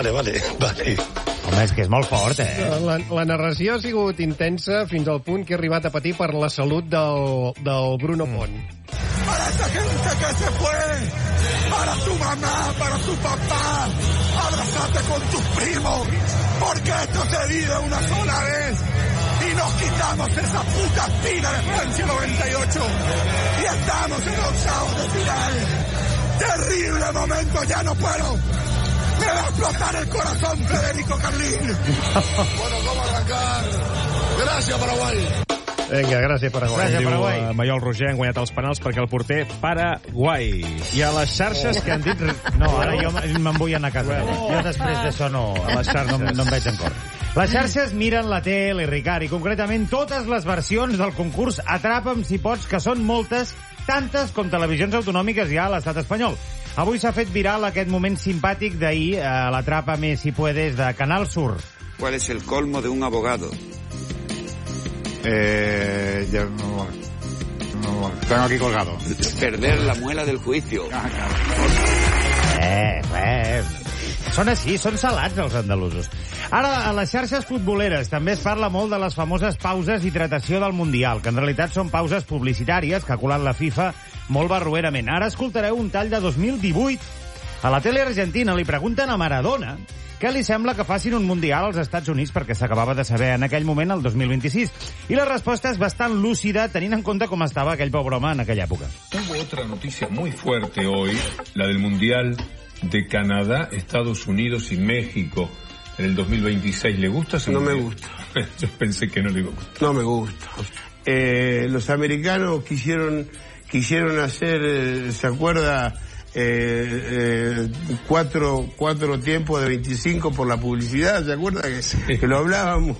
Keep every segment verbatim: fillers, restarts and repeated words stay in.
Vale, vale, vale. Home, és que és molt fort, eh? La, la narració ha sigut intensa fins al punt que he arribat a patir per la salut del, del Bruno Pont. Para esa gente que se fue, para tu mamá, para tu papá, abrázate con tus primos, porque esto se vive una sola vez y nos quitamos esa puta espina de Francia noventa y ocho y estamos en octavos de final. Terrible momento, ya no puedo. Me va a explotar el corazón, Federico Carlín. Bueno, ¿cómo arrancar? Gracias, Paraguay. Vinga, gràcies, Paraguai. Gràcies, Paraguai. Diu, uh, Maiol Roger han guanyat els penals perquè el porter Paraguai. I a les xarxes que han dit... No, ara jo me'n vull anar a casa. Jo després d'això no, a les xarxes no, no em veig en cor. Les xarxes miren la tele, Ricard, i concretament totes les versions del concurs Atrapa'm si pots, que són moltes, tantes com televisions autonòmiques hi ha a l'estat espanyol. Avui s'ha fet viral aquest moment simpàtic d'ahir, a l'Atrápame si puedes, de Canal Sur. ¿Cuál es el colmo de un abogado? Eh, ya no, no, tengo aquí colgado. Perder la muela del juicio. Eh, eh... Són així, són salats els andalusos. Ara, a les xarxes futboleres també es parla molt de les famoses pauses d'hidratació del Mundial, que en realitat són pauses publicitàries que ha colat la FIFA molt barroerament. Ara escoltareu un tall de dos mil divuit. A la tele argentina li pregunten a Maradona què li sembla que facin un Mundial als Estats Units, perquè s'acabava de saber en aquell moment, el dos mil vint-i-sis. I la resposta és bastant lúcida, tenint en compte com estava aquell pobre home en aquella època. Hubo otra noticia muy fuerte hoy, la del Mundial de Canadá, Estados Unidos y México en el dos mil veintiséis. ¿Le gusta ese No mundial? me gusta. Yo pensé que no le iba a gustar. No me gusta. Eh, los americanos quisieron quisieron hacer, eh, ¿se acuerda? Eh, eh, cuatro, cuatro tiempos de veinticinco por la publicidad, ¿se acuerda? Que, sí. que lo hablábamos.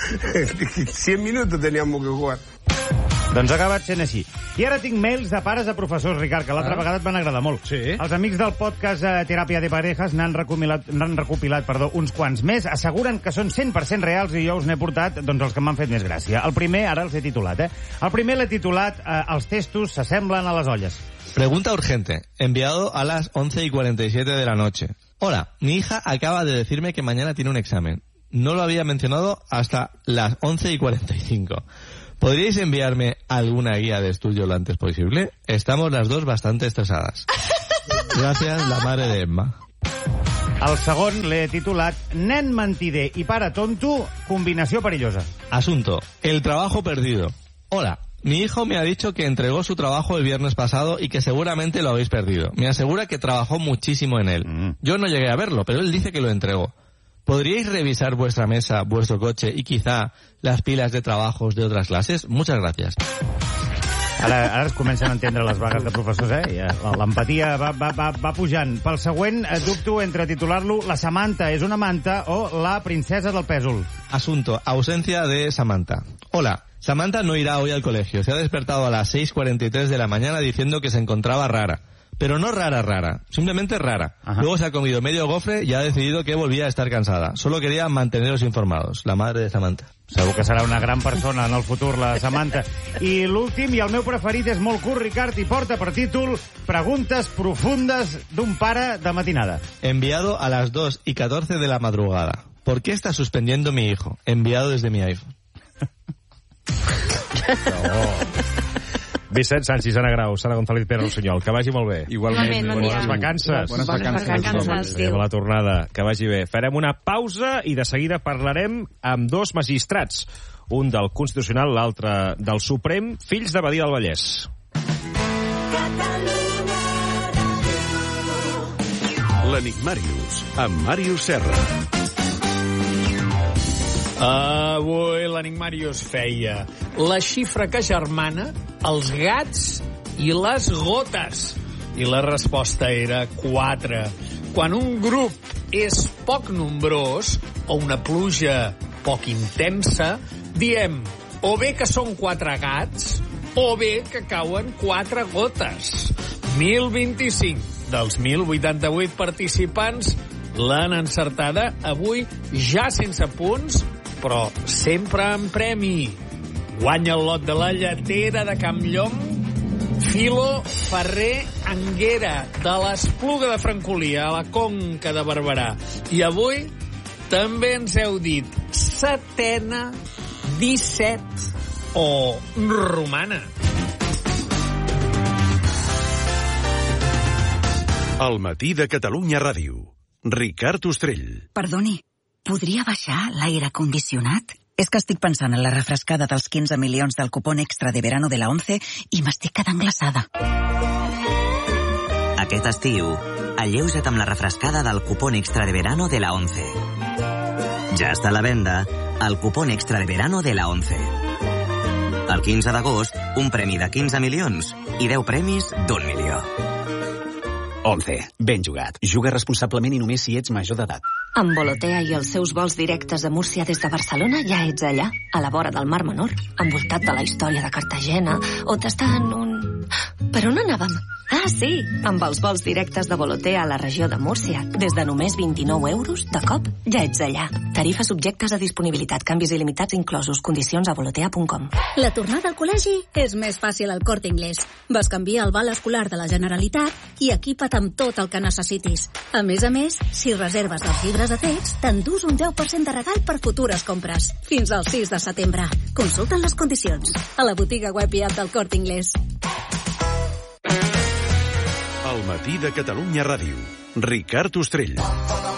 cien minutos teníamos que jugar. Doncs ha acabat sent així. I ara tinc mails de pares a professors, Ricard, que l'altra ah. vegada et van agradar molt. Sí. Els amics del podcast eh, Teràpia de Parejas n'han recopilat, n'han recopilat perdó, uns quants més. Asseguren que són cent per cent reals i jo us n'he portat doncs, els que m'han fet més gràcia. El primer, ara els he titulat, eh? El primer l'he titulat eh, Els testos s'assemblen a les olles. Pregunta urgente, enviado a las once y cuarenta y siete de la noche. Hola, mi hija acaba de decirme que mañana tiene un examen. No lo había mencionado hasta las once y cuarenta y cinco. ¿Podríais enviarme alguna guía de estudio lo antes posible? Estamos las dos bastante estresadas. Gracias, la madre de Emma. El segon l'he titulat Nen mentider i pare tonto, combinació perillosa. Asunto, el trabajo perdido. Hola, mi hijo me ha dicho que entregó su trabajo el viernes pasado y que seguramente lo habéis perdido. Me asegura que trabajó muchísimo en él. Mm. Yo no llegué a verlo, pero él dice que lo entregó. ¿Podríais revisar vuestra mesa, vuestro coche y quizá las pilas de trabajos de otras clases? Muchas gracias. Ara, ara es comencen a entendre les vagues de professors, eh? L'empatia va, va, va, va pujant. Pel següent, dubto entre titular-lo La Samantha és una manta o La princesa del pèsol. Asunto, ausencia de Samantha. Hola, Samantha no irá hoy al colegio. Se ha despertado a las seis cuarenta y tres de la mañana diciendo que se encontraba rara. Pero no rara, rara. Simplemente rara. Ajá. Luego se ha comido medio gofre y ha decidido que volvía a estar cansada. Solo quería manteneros informados. La madre de Samantha. Segur que serà una gran persona en el futur, la Samantha. I l'últim, i el meu preferit, és molt curt, Ricard, i porta per títol Preguntes profundes d'un pare de matinada. Enviado a las dos y catorce de la madrugada. ¿Por qué está suspendiendo mi hijo? Enviado desde mi iPhone. No. Vicent Sánchez, Ana Grau, Sara González, Pere Rossinyol, que vagi molt bé. Igualment, bon bones vacances. Bones vacances. Bones vacances. A la tornada, que vagi bé. Farem una pausa i de seguida parlarem amb dos magistrats. Un del Constitucional, l'altre del Suprem, fills de Badia del Vallès. L'Enigmàrius, amb Màrius Serra. Avui l'Enigmàrius feia la xifra que germana, els gats i les gotes. I la resposta era quatre. Quan un grup és poc nombrós o una pluja poc intensa, diem o bé que són quatre gats o bé que cauen quatre gotes. mil vint-i-cinc dels mil vuitanta-vuit participants l'han encertada, avui ja sense punts, però sempre en premi. Guanya el lot de la lletera de Campllong, Filo Ferrer Anguera, de l'Espluga de Francolí, a la Conca de Barberà. I avui també ens heu dit setena, disset o romana. El matí de Catalunya Ràdio. Ricard Ostrell. Perdoni, podria baixar l'aire condicionat? És que estic pensant en la refrescada dels quinze milions del cupón extra de verano de la ONCE i m'estic quedant glaçada. Aquest estiu, alleuja't amb la refrescada del cupón extra de verano de la ONCE. Ja està a la venda el cupón extra de verano de la ONCE. El quinze d'agost, un premi de quinze milions i deu premis d'un milió. ONCE. Ben jugat. Juga responsablement i només si ets major d'edat. Amb Volotea i els seus vols directes a Múrcia des de Barcelona ja ets allà, a la vora del Mar Menor, envoltat de la història de Cartagena, o tastant un... Per on anàvem? Ah, sí, amb els vols directes de Volotea a la regió de Múrcia. Des de només vint-i-nou euros, de cop, ja ets allà. Tarifes subjectes a disponibilitat, canvis il·limitats inclosos, condicions a volotea punt com. La tornada al col·legi és més fàcil al Corte Inglés. Bescanvia el val escolar de la Generalitat i equipa't amb tot el que necessitis. A més a més, si reserves els llibres de text, t'endús un deu per cent de regal per futures compres. Fins al sis de setembre. Consulta'n les condicions a la botiga web i app del Corte Inglés. El matí de Catalunya Ràdio. Ricard Ostrell.